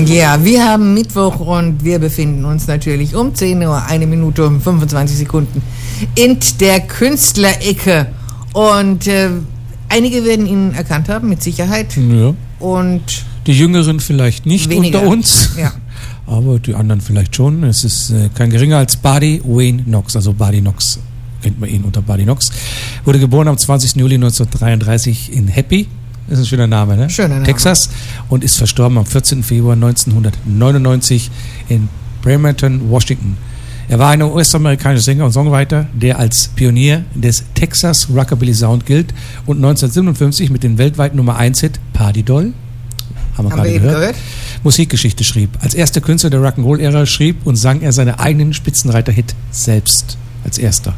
Ja, wir haben Mittwoch und wir befinden uns natürlich um 10 Uhr, 1 Minute und 25 Sekunden in der Künstlerecke. Und einige werden ihn erkannt haben, mit Sicherheit. Ja. Und die Jüngeren vielleicht nicht weniger unter uns, ja. Aber die anderen vielleicht schon. Es ist kein geringer als Buddy Wayne Knox, also Buddy Knox, kennt man ihn unter Buddy Knox. Wurde geboren am 20. Juli 1933 in Happy, das ist ein schöner Name, ne? Schöner Name. Texas, und ist verstorben am 14. Februar 1999 in Bremerton, Washington. Er war ein US-amerikanischer Sänger und Songwriter, der als Pionier des Texas Rockabilly Sound gilt und 1957 mit dem weltweiten Nummer 1-Hit Party Doll, haben wir gerade gehört, Musikgeschichte schrieb. Als erster Künstler der Rock'n'Roll-Ära schrieb und sang er seinen eigenen Spitzenreiter-Hit selbst als erster.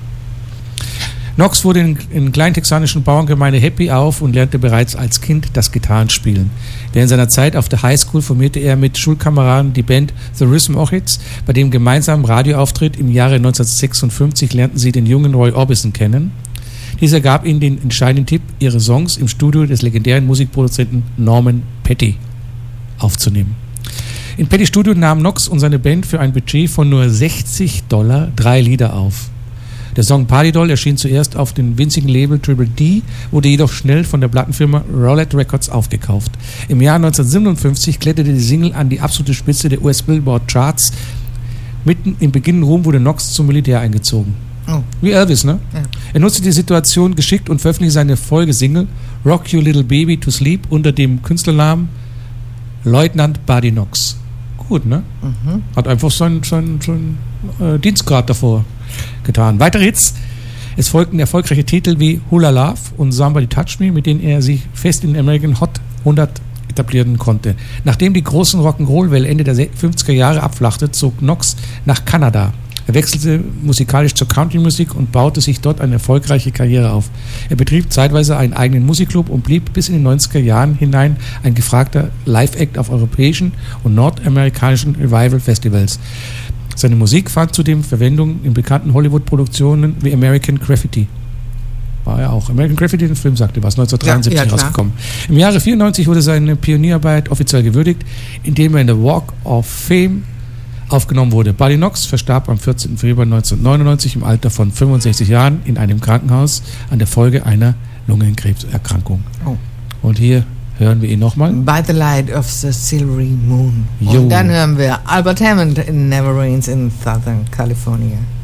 Knox wurde in kleinen texanischen Bauerngemeinde Happy auf und lernte bereits als Kind das Gitarrenspielen. Während seiner Zeit auf der Highschool formierte er mit Schulkameraden die Band The Rhythm Orchids. Bei dem gemeinsamen Radioauftritt im Jahre 1956 lernten sie den jungen Roy Orbison kennen. Dieser gab ihnen den entscheidenden Tipp, ihre Songs im Studio des legendären Musikproduzenten Norman Petty aufzunehmen. In Pettys Studio nahmen Knox und seine Band für ein Budget von nur $60 3 Lieder auf. Der Song Party Doll erschien zuerst auf dem winzigen Label Triple D, wurde jedoch schnell von der Plattenfirma Roulette Records aufgekauft. Im Jahr 1957 kletterte die Single an die absolute Spitze der US-Billboard Charts. Mitten im beginnenden Ruhm wurde Knox zum Militär eingezogen. Oh. Wie Elvis, ne? Ja. Er nutzte die Situation geschickt und veröffentlichte seine Folgesingle Rock Your Little Baby to Sleep unter dem Künstlernamen Leutnant Buddy Knox. Gut, ne? Mhm. Hat einfach seinen Dienstgrad davor getan. Weitere Hits. Es folgten erfolgreiche Titel wie Hula Love und Somebody Touch Me, mit denen er sich fest in den American Hot 100 etablieren konnte. Nachdem die großen Rock'n'Roll-Welle Ende der 50er Jahre abflachte, zog Knox nach Kanada. Er wechselte musikalisch zur Country-Musik und baute sich dort eine erfolgreiche Karriere auf. Er betrieb zeitweise einen eigenen Musikclub und blieb bis in den 90er Jahren hinein ein gefragter Live-Act auf europäischen und nordamerikanischen Revival-Festivals. Seine Musik fand zudem Verwendung in bekannten Hollywood-Produktionen wie American Graffiti. War er auch. American Graffiti, den Film sagte was, 1973 rausgekommen. Im Jahre 1994 wurde seine Pionierarbeit offiziell gewürdigt, indem er in der Walk of Fame aufgenommen wurde. Buddy Knox verstarb am 14. Februar 1999 im Alter von 65 Jahren in einem Krankenhaus an der Folge einer Lungenkrebserkrankung. Oh. Und hier hören wir ihn nochmal. By the Light of the Silvery Moon. Und dann hören wir Albert Hammond in Never Rains in Southern California.